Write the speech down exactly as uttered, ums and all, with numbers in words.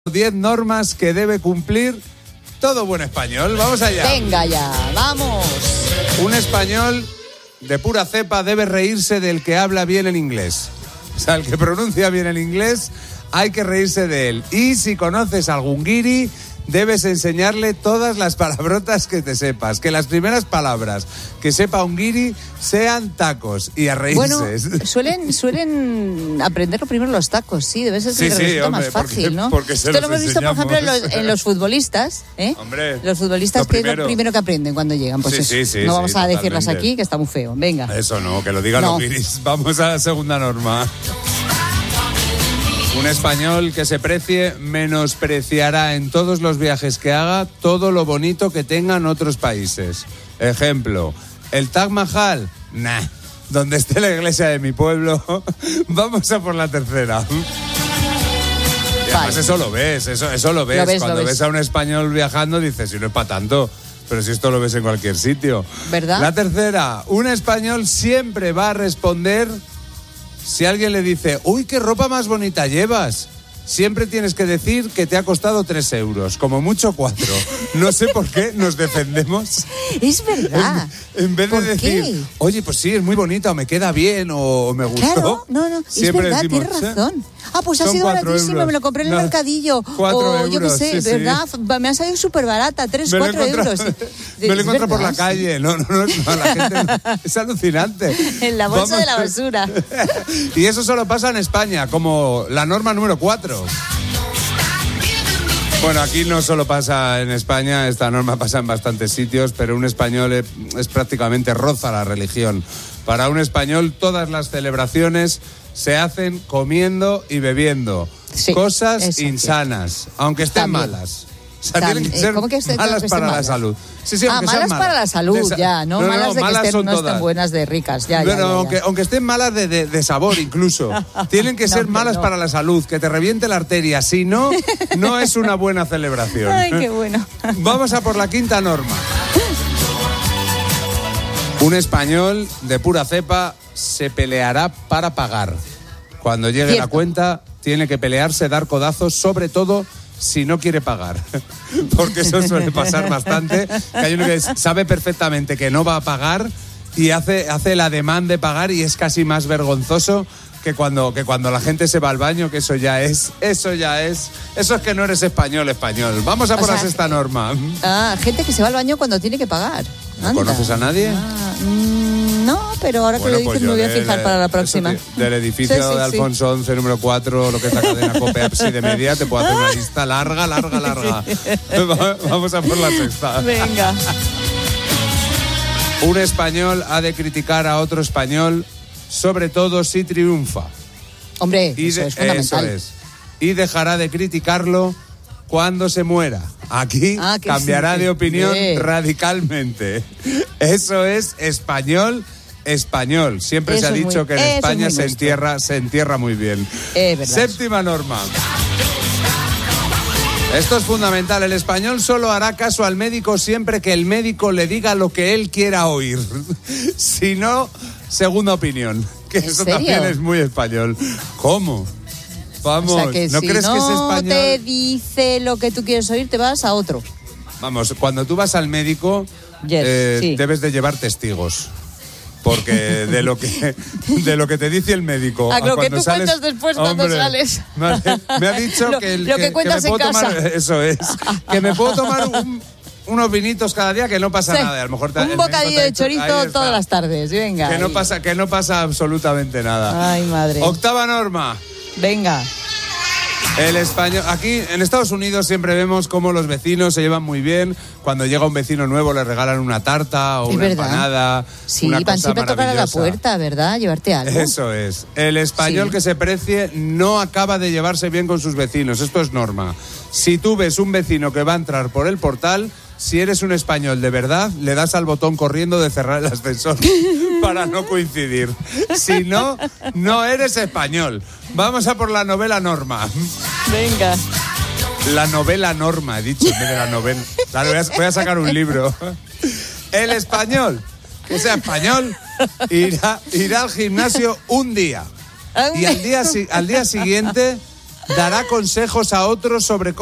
diez normas que debe cumplir todo buen español. Vamos allá. Venga ya, vamos. Un español de pura cepa debe reírse del que habla bien el inglés. O sea, el que pronuncia bien el inglés, hay que reírse de él. Y si conoces algún guiri, debes enseñarle todas las palabrotas que te sepas. Que las primeras palabras que sepa un guiri sean tacos y a reírse. Bueno, suelen, suelen aprenderlo primero los tacos, sí, debe ser sí, el sí, resultado hombre, más fácil, porque, ¿no? Porque se Esto los lo hemos visto, por ejemplo, en los, en los futbolistas, ¿eh? Hombre, los futbolistas, que es lo primero que aprenden cuando llegan. Pues sí, eso. sí, sí, no vamos sí, a totalmente. decirlas aquí, que está muy feo. Venga. Eso no, que lo digan no. los guiris. Vamos a la segunda norma. Un español que se precie menospreciará en todos los viajes que haga todo lo bonito que tengan otros países. Ejemplo, el Taj Mahal, nah. Donde esté la iglesia de mi pueblo, vamos a por la tercera. Y además eso lo ves, eso, eso lo ves. Lo ves Cuando lo ves. ves a un español viajando dices, si no es para tanto, pero si esto lo ves en cualquier sitio. ¿Verdad? La tercera, un español siempre va a responder si alguien le dice, uy, qué ropa más bonita llevas. Siempre tienes que decir que te ha costado tres euros, como mucho cuatro. No sé por qué nos defendemos. Es verdad. En, en vez de ¿Por decir, qué? oye, pues sí, es muy bonita, o me queda bien, o me gustó. Claro, no, no, Siempre es verdad, decimos, tienes razón. Ah, pues ha son sido cuatro baratísimo, euros. me lo compré en el No, mercadillo. cuatro o yo qué euros, sé, sí, ¿verdad? sí. Me ha salido súper barata, tres, Me lo cuatro encuentro- euros. Me lo Es encuentro por la verdad, calle. No, no, no, no, la gente no. Es alucinante. En la bolsa de la basura. Y eso solo pasa en España, como la norma número cuatro. Bueno, aquí no solo pasa en España, esta norma pasa en bastantes sitios, pero un español es, es prácticamente roza la religión. Para un español todas las celebraciones se hacen comiendo y bebiendo. Sí, Cosas eso, insanas, aunque estén También. malas. O sea, Tam- tienen que eh, ser ¿cómo que se- malas que estén para la malas? salud. Sí, sí, ah, aunque malas sean para la salud, De sa- ya, no, no, no, malas de que malas estén, son no estén todas. buenas de ricas, ya, ya, Pero ya, ya. Aunque, aunque estén malas de, de, de sabor incluso, tienen que No, ser hombre, malas no. para la salud, que te reviente la arteria. Si no, no es una buena celebración. Ay, qué bueno. Vamos a por la quinta norma. Un español de pura cepa se peleará para pagar. Cuando llegue Cierto. la cuenta, tiene que pelearse, dar codazos, sobre todo si no quiere pagar. Porque eso suele pasar bastante. Que hay uno que sabe perfectamente que no va a pagar y hace, hace el ademán de pagar y es casi más vergonzoso que cuando, que cuando la gente se va al baño, que eso ya es, eso ya es, eso es que no eres español, español. Vamos a O por la sea, sexta norma. Ah, gente que se va al baño cuando tiene que pagar. ¿No Anda. conoces a nadie? Ah, mm, no, pero ahora que Bueno, lo dices pues me yo voy a de- fijar de- para la eso próxima. de- Del edificio Sí, sí, de sí. Alfonso once, número cuatro, lo que es la cadena Cope Apsi de media, te puedo hacer una lista larga, larga, larga. Va- Vamos a por la sexta. Venga. Un español ha de criticar a otro español, sobre todo si triunfa. Hombre, Y eso de- es fundamental. eso es. Y dejará de criticarlo cuando se muera. Aquí Ah, que cambiará sí. de opinión Bien. radicalmente. Eso es español, español. Siempre Eso se ha es muy- dicho que en eso es España muy se nuestro. entierra, se entierra muy bien. Es verdad. Séptima norma. Esto es fundamental. El español solo hará caso al médico siempre que el médico le diga lo que él quiera oír. Si no, segunda opinión. Que ¿En eso serio? también es muy español. ¿Cómo? Vamos, O sea que ¿no si crees no que es español? te dice lo que tú quieres oír, te vas a otro. Vamos, cuando tú vas al médico, Yes, eh, sí. debes de llevar testigos. Porque de lo que de lo que te dice el médico A lo que cuando tú sales- cuentas después cuando Hombre, sales. Me ha, me ha dicho Lo- que, el- lo que cuentas me en puedo tomar, casa. eso es, que me puedo tomar un- unos vinitos cada día, que no pasa Sí. nada. A lo mejor te- el Un médico bocadillo te ha de dicho- ahí chorizo está. todas las tardes. Venga. Que no ahí. pasa, que no pasa absolutamente nada. Ay, madre. Octava norma. Venga. El español. Aquí en Estados Unidos siempre vemos cómo los vecinos se llevan muy bien. Cuando llega un vecino nuevo le regalan una tarta o Es una verdad. empanada. Sí, una van cosa siempre a tocar a la maravillosa. puerta, ¿verdad? Llevarte algo. Eso es. El español Sí. que se precie no acaba de llevarse bien con sus vecinos. Esto es norma. Si tú ves un vecino que va a entrar por el portal, si eres un español de verdad, le das al botón corriendo de cerrar el ascensor para no coincidir. Si no, no eres español. Vamos a por la novela norma. Venga. La novela norma, he dicho, en vez de la novela. Claro, voy a, voy a sacar un libro. El español, que sea español, irá, irá al gimnasio un día. Y al día, si- al día siguiente dará consejos a otros sobre cómo